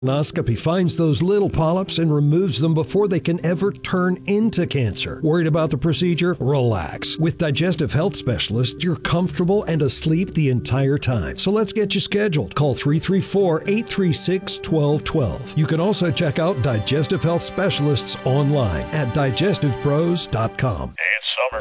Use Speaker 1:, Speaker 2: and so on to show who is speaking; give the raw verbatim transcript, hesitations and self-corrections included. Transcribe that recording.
Speaker 1: Colonoscopy finds those little polyps and removes them before they can ever turn into cancer. Worried about the procedure? Relax. With Digestive Health Specialists, you're comfortable and asleep the entire time. So let's get you scheduled. Call three three four, eight three six, one two one two. You can also check out Digestive Health Specialists online at digestive pros dot com.
Speaker 2: It's summer.